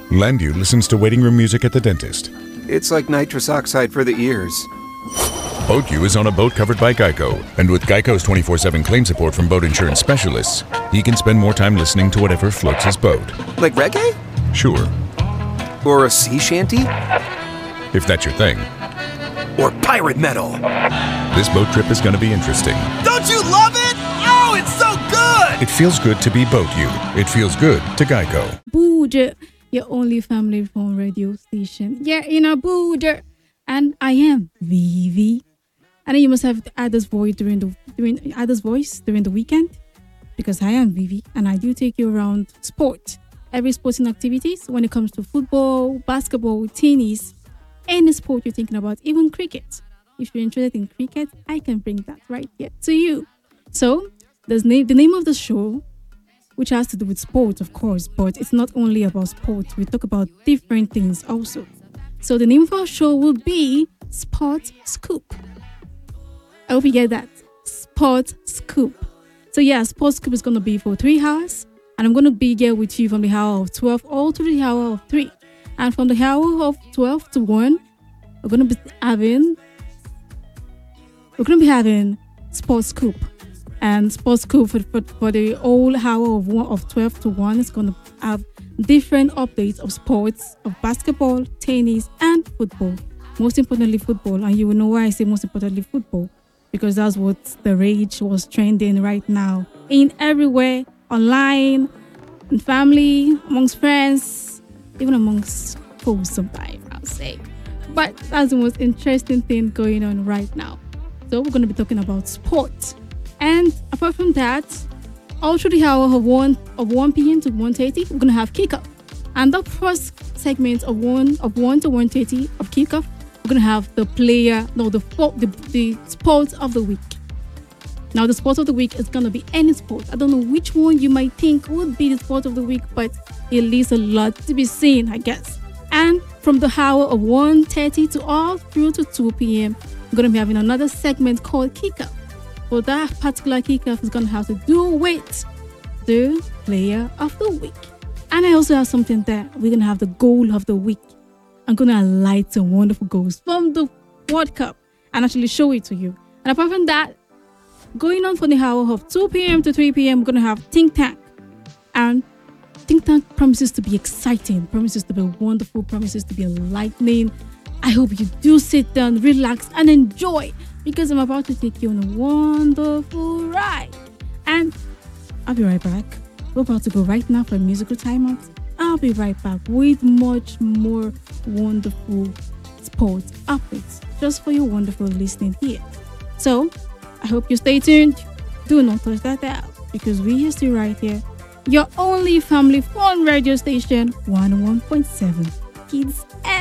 Landu listens to waiting room music at the dentist. It's like nitrous oxide for the ears. BoatU is on a boat covered by Geico, and with Geico's 24/7 claim support from boat insurance specialists, he can spend more time listening to whatever floats his boat. Like reggae? Sure, Or a sea shanty? if that's your thing. Or pirate metal? This boat trip is going to be interesting. Don't you love it? Oh, it's so good! It feels good to be BoatU. It feels good to Geico. Booger, your only family phone radio station. Yeah, in a Booger. And I am Vivi. I know you must have Ada's voice during the weekend, because I am Vivi and I do take you around sport. Every sporting activities when it comes to football, basketball, tennis, any sport you're thinking about, even cricket. If you're interested in cricket, I can bring that right here to you. So, the name of the show, which has to do with sport, of course, but it's not only about sport. We talk about different things also. So the name of our show will be Sport Scoop. I hope you get that. Sport Scoop. So yeah, Sport Scoop is going to be for 3 hours. And I'm going to be here with you from the hour of 12 all to the hour of 3. And from the hour of 12 to 1, we're going to be having Sport Scoop. And Sport Scoop for the whole hour of 12 to 1 is going to have different updates of sports, of basketball, tennis, and football. Most importantly, football. And you will know why I say most importantly football, because that's what the rage was trending right now. In everywhere, online, in family, amongst friends, even amongst foes sometimes, I'll say. But that's the most interesting thing going on right now. So we're going to be talking about sports. And apart from that, all through the hour of 1 p.m. to 1:30, we're going to have kickoff. And the first segment of 1 to 1:30 of kickoff, we're going to have the sport of the week. Now, the sport of the week is going to be any sport. I don't know which one you might think would be the sport of the week, but it leaves a lot to be seen, I guess. And from the hour of 1:30 to all through to 2 p.m., we're going to be having another segment called kickoff. For that particular kickoff is going to have to do with the player of the week. And I also have something there. We're going to have the goal of the week. I'm going to highlight some wonderful goals from the World Cup and actually show it to you. And apart from that, going on for the hour of 2 p.m. to 3 p.m., we're going to have Think Tank. And Think Tank promises to be exciting, promises to be wonderful, promises to be enlightening. I hope you do sit down, relax, and enjoy, because I'm about to take you on a wonderful ride. And I'll be right back. We're about to go right now for a musical timeout. I'll be right back with much more wonderful sports updates just for your wonderful listening here. So, I hope you stay tuned. Do not touch that dial, because we are still right here. Your only family fun radio station, 101.7 Kids